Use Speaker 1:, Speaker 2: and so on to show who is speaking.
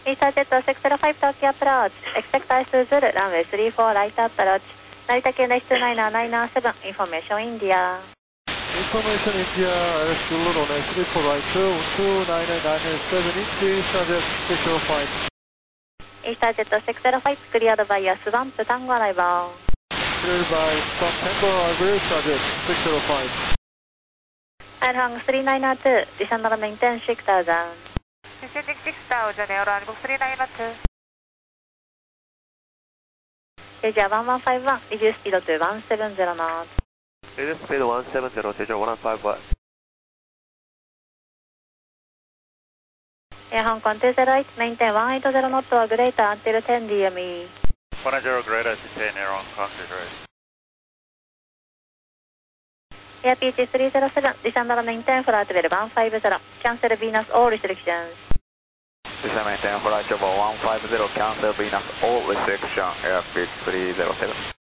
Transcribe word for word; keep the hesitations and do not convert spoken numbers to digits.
Speaker 1: Eastern Jet six zero five Tokyo approach. Expect ice to Zulu, runway three four right approach. Narita Q H two nine nine seven, information India.
Speaker 2: Information India, Zulu, runway three four right, two nine nine seven, Eastern Jet six zero five.
Speaker 1: Eastern Jet six zero five, cleared by Swamp Tango arrival.
Speaker 2: Cleared by Swamp Tango arrival, Eastern Jet six zero five.
Speaker 1: Airhang three nine two, descend and maintain six thousand.
Speaker 3: Descending six thousand, aerodynamic three nine two.
Speaker 1: Asia one one five one, reduce speed to one seven zero knots.
Speaker 4: Reduce speed one seven zero, Asia one five one.
Speaker 1: Air Hong Kong two zero eight, maintain one eight zero knots or greater until ten D M E.
Speaker 5: one zero greater to ten, Air Hong Kong two zero eight.
Speaker 1: Air P T three zero seven, descend and maintain flight level one five zero. Cancel Venus all restrictions.
Speaker 4: Descend maintain flight level one five zero, cancel Venus all restriction, Air P T three zero seven.